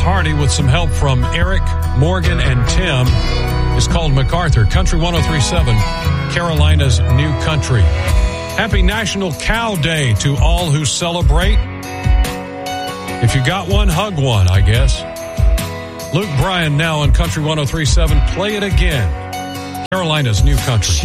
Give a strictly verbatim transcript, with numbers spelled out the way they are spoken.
Hardy with some help from Eric, Morgan, and Tim. It's called MacArthur. Country one oh three point seven, Carolina's new country. Happy National Cow Day to all who celebrate. If you got one, hug one, I guess. Luke Bryan now on Country one oh three point seven. Play it again. Carolina's new country.